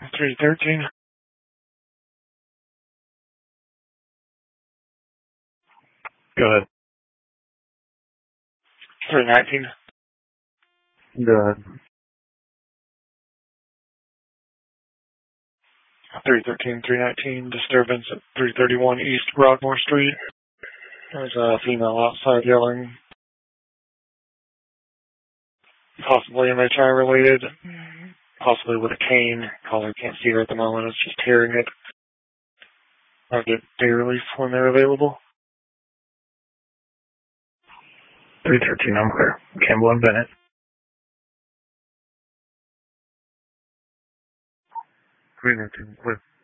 313. Go ahead. 319. Go ahead. 313, 319. Disturbance at 331 East Broadmoor Street. There's a female outside yelling. Possibly MHI related. Possibly with a cane. Caller can't see her at the moment. It's just hearing it. I'll get day relief when they're available. 313, I'm clear. Campbell and Bennett. 319, clear.